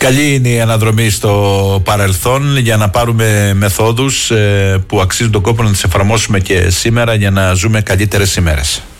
Καλή είναι η αναδρομή στο παρελθόν για να πάρουμε μεθόδους που αξίζουν τον κόπο να τις εφαρμόσουμε και σήμερα για να ζούμε καλύτερες ημέρες.